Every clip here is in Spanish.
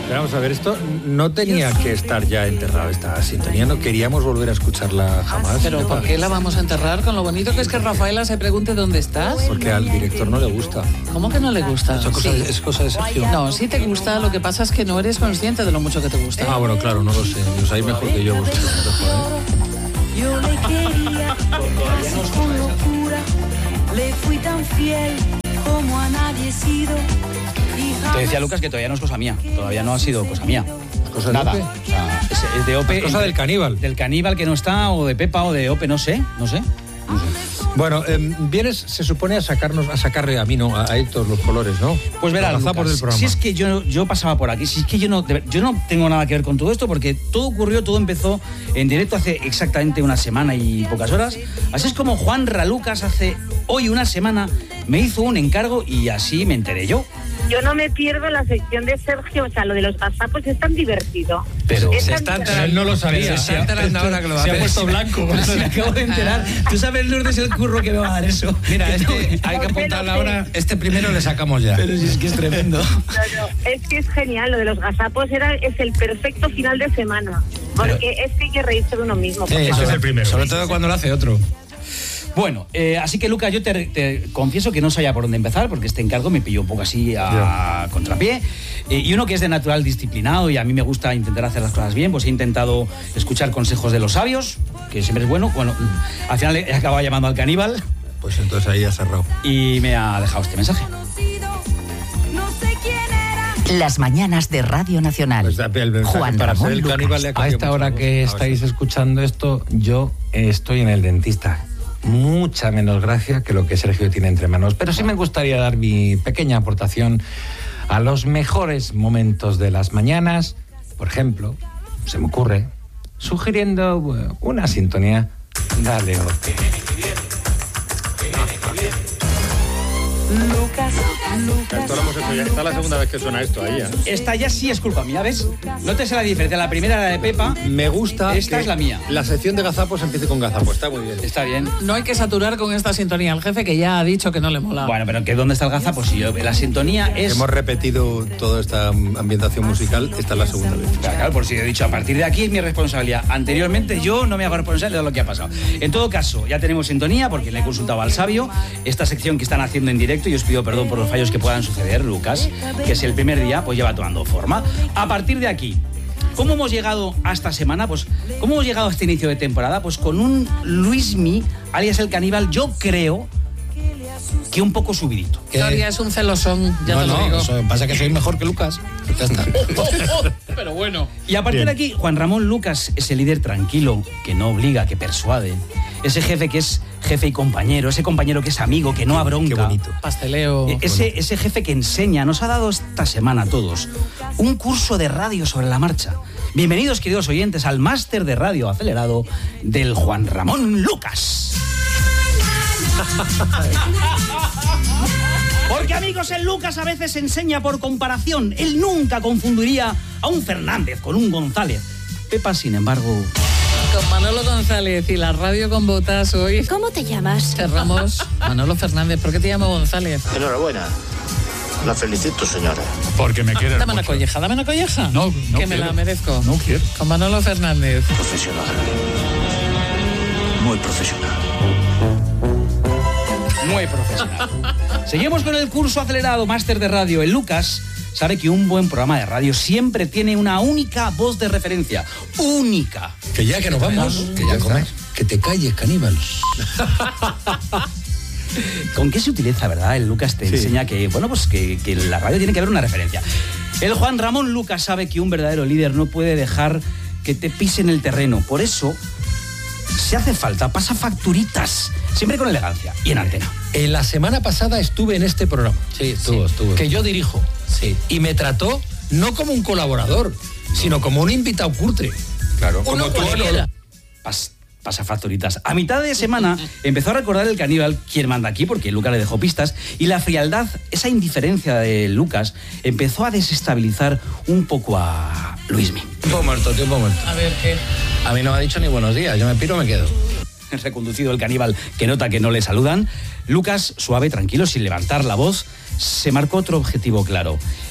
Pero vamos a ver, esto no tenía que estar ya enterrado, esta sintonía, no queríamos volver a escucharla jamás. Pero ¿por qué la vamos a enterrar? Con lo bonito que es que Rafaela se pregunte dónde estás. Porque al director no le gusta. ¿Cómo que no le gusta? Es cosa de Sergio. No, sí te gusta, lo que pasa es que no eres consciente de lo mucho que te gusta. Ah, bueno, claro, no lo sé. Lo sabéis mejor que yo vosotros. Yo le quería, casi con locura, le fui tan fiel como a nadie he sido. Te decía Lucas que todavía no es cosa mía, todavía no ha sido cosa mía. ¿Cosa de Nada. Ope? O sea, es de Ope. Es cosa del caníbal. Del caníbal que no está, o de Pepa, o de Ope, no sé. Bueno, vienes, se supone, a sacarle a mí, no, a Héctor los colores, ¿no? Pues verás, Los gazapos del programa. si es que yo pasaba por aquí, si es que yo no tengo nada que ver con todo esto, porque todo empezó en directo hace exactamente una semana y pocas horas. Así es como Juan Ralucas hace hoy una semana me hizo un encargo y así me enteré yo. Yo no me pierdo la sección de Sergio, o sea, lo de los gazapos es tan divertido. Pero es se tan está divertido. Él no lo sabía. Se está enterando ahora que lo va a hacer. Se ha puesto blanco. Pero me acabo de enterar. Tú sabes, Lourdes, el curro que me va a dar eso. Mira, hay que apuntarla ahora. Este primero le sacamos ya. Pero si es que es tremendo. No, es que es genial, lo de los gazapos es el perfecto final de semana. Porque es que hay que reírse de uno mismo. Sí, eso es el primero. Sobre todo cuando lo hace otro. Bueno, así que Lucas, yo te confieso que no sabía por dónde empezar, porque este encargo me pilló un poco así a contrapié. Y uno que es de natural disciplinado y a mí me gusta intentar hacer las cosas bien, pues he intentado escuchar consejos de los sabios, que siempre es bueno. Bueno, al final he acabado llamando al caníbal. Pues entonces ahí ha cerrado. Y me ha dejado este mensaje. Las mañanas de Radio Nacional. Pues Juan para Ramón ser el Lucas. caníbal le ha A cambiado esta hora mucho la que voz. estáis escuchando esto, yo estoy en el dentista. Mucha menos gracia que lo que Sergio tiene entre manos. Pero sí me gustaría dar mi pequeña aportación a los mejores momentos de las mañanas. Por ejemplo, se me ocurre, sugiriendo una sintonía. Dale, Ope. Esto lo hemos hecho ya. Esta es la segunda vez que suena esto ahí, ¿eh? Esta ya sí es culpa mía, ¿ves? Nótese la diferencia. La primera era de Pepa. Me gusta. Esta que es la mía. La sección de gazapos empiece con gazapos. Está muy bien. Está bien. No hay que saturar con esta sintonía al jefe, que ya ha dicho que no le mola. Bueno, pero ¿dónde está el gazapo? Si la sintonía es... Hemos repetido toda esta ambientación musical. Esta es la segunda vez. Claro, por si he dicho, a partir de aquí es mi responsabilidad. Anteriormente yo no me hago responsable de lo que ha pasado. En todo caso, ya tenemos sintonía porque le he consultado al sabio. Esta sección que están haciendo en directo, y os pido perdón por los fallos que puedan suceder, Lucas, que es el primer día, pues lleva tomando forma. A partir de aquí, ¿cómo hemos llegado a esta semana? Pues, ¿cómo hemos llegado a este inicio de temporada? Pues con un Luismi, alias el caníbal, yo creo que un poco subidito. Todavía es un celosón, ya te lo digo. Eso pasa que soy mejor que Lucas. Ya está. Pero bueno. Y a partir de aquí, Juan Ramón Lucas, ese líder tranquilo, que no obliga, que persuade. Ese jefe que es jefe y compañero, ese compañero que es amigo, que no abronca. Qué bonito. Pasteleo. Ese jefe que enseña, nos ha dado esta semana a todos un curso de radio sobre la marcha. Bienvenidos, queridos oyentes, al máster de radio acelerado del Juan Ramón Lucas. Porque, amigos, el Lucas a veces enseña por comparación. Él nunca confundiría a un Fernández con un González. Pepa, sin embargo... Con Manolo González y la radio con botas hoy. ¿Cómo te llamas? Cerramos. Manolo Fernández, ¿por qué te llamo González? Enhorabuena. La felicito, señora. Porque me quieres Dame una mucho. colleja, dame una colleja. No que quiero. me la merezco. No quiero. Con Manolo Fernández. Profesional. Muy profesional. Muy profesional. Seguimos con el curso acelerado máster de radio. El Lucas sabe que un buen programa de radio siempre tiene una única voz de referencia. Única. Que ya que nos vamos, que ya comes. Que te calles, caníbal. ¿Con qué se utiliza, verdad? El Lucas te enseña que, bueno, pues que en la radio tiene que haber una referencia. El Juan Ramón Lucas sabe que un verdadero líder no puede dejar que te pisen el terreno. Por eso, si hace falta, pasa facturitas. Siempre con elegancia y en antena. La semana pasada estuve en este programa. Sí, estuvo. Que yo dirijo. Sí. Y me trató no como un colaborador, sino como un invitado cutre. Claro. Uno Como tú. cualquiera. Pasa facturitas. A mitad de semana empezó a recordar el caníbal quién manda aquí, porque Lucas le dejó pistas, y la frialdad, esa indiferencia de Lucas, empezó a desestabilizar un poco a Luismi. Tiempo muerto. A ver, ¿qué? A mí no me ha dicho ni buenos días. Yo me piro, me quedo. Reconducido el caníbal, que nota que no le saludan, Lucas, suave, tranquilo, sin levantar la voz, se marcó otro objetivo claro.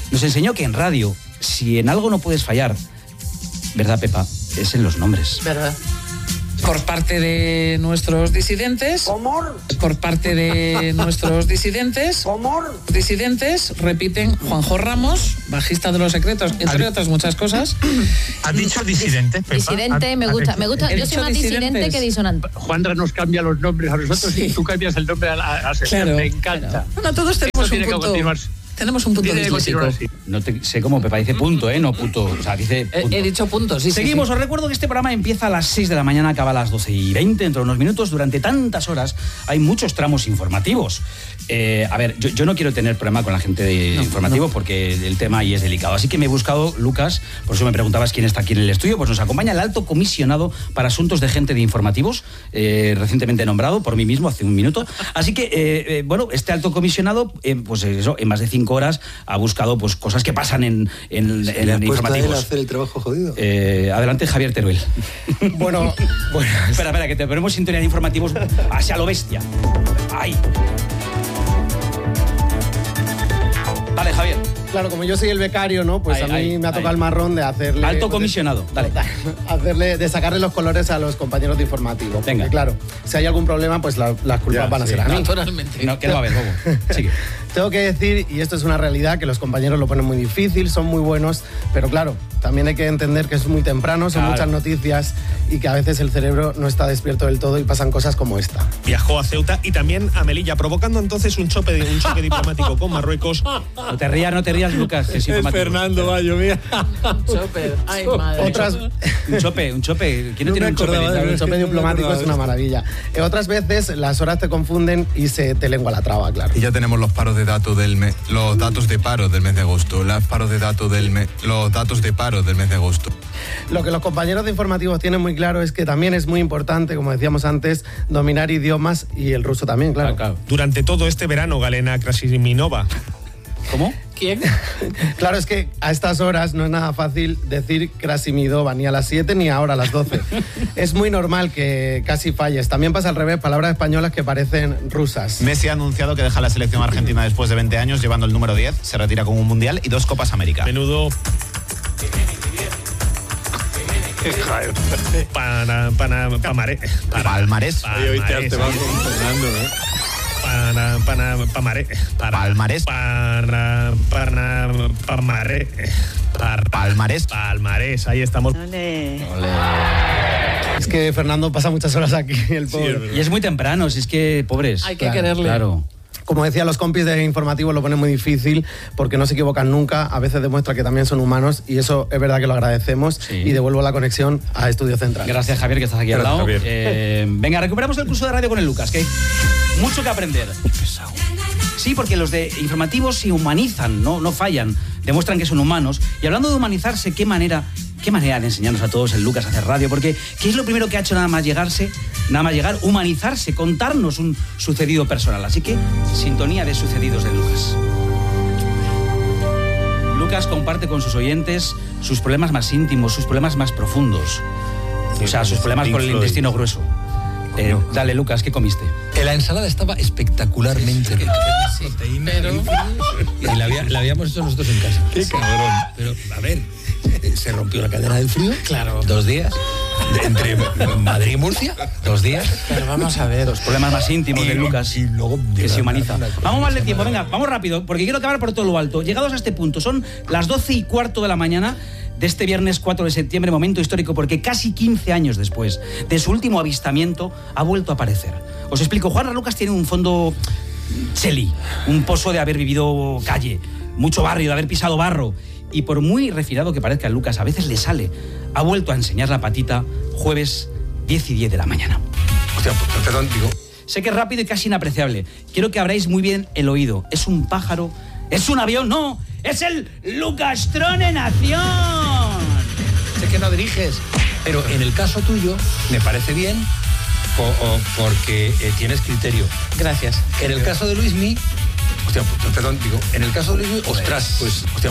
nos enseñó que en radio, si en algo no puedes fallar, ¿verdad, Pepa? Es en los nombres. ¿Verdad? Por parte de nuestros disidentes. Amor. Por parte de nuestros disidentes. Amor. Disidentes repiten Juanjo Ramos, bajista de Los Secretos, entre otras muchas cosas. ¿Has dicho disidente, Pepa? Disidente, me gusta. Yo soy más disidente que disonante. Juanra nos cambia los nombres a nosotros y tú cambias el nombre a Sergio. Claro, me encanta. Claro. Bueno, todos tenemos un punto disléxico. No sé cómo Pepa dice punto, no puto. O sea, dice punto. He dicho punto, sí. Seguimos, sí. Os recuerdo que este programa empieza a las 6 de la mañana, acaba a las 12:20, dentro de unos minutos. Durante tantas horas hay muchos tramos informativos. A ver, yo no quiero tener problema con la gente de informativo porque el tema ahí es delicado. Así que me he buscado, Lucas, por eso me preguntabas quién está aquí en el estudio, pues nos acompaña el alto comisionado para asuntos de gente de informativos, recientemente nombrado por mí mismo hace un minuto. Así que, bueno, este alto comisionado, pues eso, en más de 5 horas ha buscado pues cosas que pasan en informativos. A hacer el trabajo jodido. Adelante, Javier Teruel. Bueno. Espera, que te ponemos sintonía de informativos hacia lo bestia. ¡Ay! Dale, Javier. Claro, como yo soy el becario, ¿no? Pues a mí me ha tocado el marrón de hacerle... Alto comisionado, dale. De sacarle los colores a los compañeros de informativo. Venga. Porque, claro, si hay algún problema, pues las culpas van a ser a mí. Naturalmente. No, que no va a haber, luego. Sigue. Tengo que decir, y esto es una realidad, que los compañeros lo ponen muy difícil, son muy buenos, pero claro, también hay que entender que es muy temprano, son muchas noticias y que a veces el cerebro no está despierto del todo y pasan cosas como esta. Viajó a Ceuta y también a Melilla, provocando entonces un choque diplomático con Marruecos. No te rías, Lucas, que es informativo. Fernando Bayo, mira. Chope. Ay, madre. Un chope. ¿Quién no tiene un chope? Un chope diplomático es una maravilla. Otras veces las horas te confunden y se te lengua la traba, claro. Y ya tenemos los paros de datos los datos de paro del mes de agosto, los datos de paro del mes de agosto. Lo que los compañeros de informativos tienen muy claro es que también es muy importante, como decíamos antes, dominar idiomas y el ruso también, claro. Durante todo este verano, Galena Krasiminova. ¿Cómo? ¿Quién? Claro, es que a estas horas no es nada fácil decir Krasimidova ni a las 7 ni ahora a las 12. Es muy normal que casi falles. También pasa al revés, palabras españolas que parecen rusas. Messi ha anunciado que deja la selección argentina después de 20 años, llevando el número 10. Se retira con un Mundial y 2 Copas América. Menudo... Palmarés. Palmarés, ahí estamos. Olé. Es que Fernando pasa muchas horas aquí, el pobre. Sí, y es muy temprano, si es que pobres. Hay que quererle. Claro. Como decía, los compis de informativos lo ponen muy difícil porque no se equivocan nunca, a veces demuestra que también son humanos y eso es verdad que lo agradecemos y devuelvo la conexión a Estudio Central. Gracias, Javier, que estás aquí al lado. Venga, recuperamos el curso de radio con el Lucas, que hay mucho que aprender. Sí, porque los de informativos se humanizan, no fallan, demuestran que son humanos. Y hablando de humanizarse, ¿qué manera de enseñarnos a todos el Lucas a hacer radio? Porque ¿qué es lo primero que ha hecho nada más llegar? Humanizarse, contarnos un sucedido personal. Así que, sintonía de sucedidos de Lucas. Lucas comparte con sus oyentes sus problemas más íntimos, sus problemas más profundos. O sea, sus problemas con el intestino grueso. Dale, Lucas, ¿qué comiste? La ensalada estaba espectacularmente rica. Sí, pero... Y la habíamos hecho nosotros en casa. ¡Qué cabrón! Pero, a ver, se rompió la cadena del frío. Claro. 2 días. Entre Madrid y Murcia, 2 días. Pero vamos a ver. Los problemas más íntimos de Lucas, y luego que se humaniza. Vamos mal de tiempo, venga, vamos rápido, porque quiero acabar por todo lo alto. Llegados a este punto, son las 12:15 de la mañana de este viernes 4 de septiembre, momento histórico, porque casi 15 años después de su último avistamiento, ha vuelto a aparecer. Os explico, Juanra Lucas tiene un fondo cheli, un pozo de haber vivido calle, mucho barrio, de haber pisado barro, y por muy refinado que parezca a Lucas, a veces le sale. Ha vuelto a enseñar la patita jueves 10:10 de la mañana. Hostia, perdón, digo... Sé que es rápido y casi inapreciable. Quiero que abráis muy bien el oído. ¿Es un pájaro? ¿Es un avión? ¡No! ¡Es el Lucastrón en acción! Sé que no diriges, pero en el caso tuyo me parece bien porque tienes criterio. Gracias. En el caso de Luismi... Hostia, perdón, digo, en el caso de Luismi, ostras, pues... Hostia.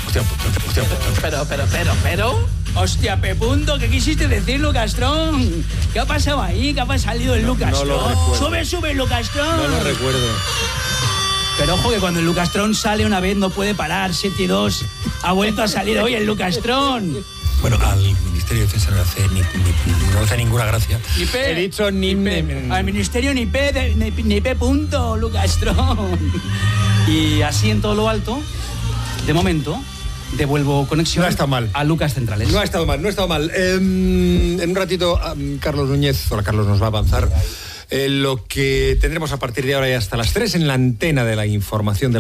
Pero... Hostia, Pepundo, ¿qué quisiste decir, Lucastrón? ¿Qué ha pasado ahí? ¿Qué ha salido el Lucastrón? No lo recuerdo. Sube, Lucastrón. No lo recuerdo. Pero ojo que cuando el Lucastrón sale una vez no puede parar, 7-2. Ha vuelto a salir hoy el Lucastrón. Bueno, al Ministerio de Defensa no le hace ninguna gracia. Ni P. He dicho ni P. Al Ministerio ni P punto, Lucastrón. Y así en todo lo alto, de momento, devuelvo conexión no ha estado mal. A Lucas Centrales. No ha estado mal. En un ratito, Carlos Núñez, Carlos nos va a avanzar lo que tendremos a partir de ahora y hasta las 3 en la antena de la información de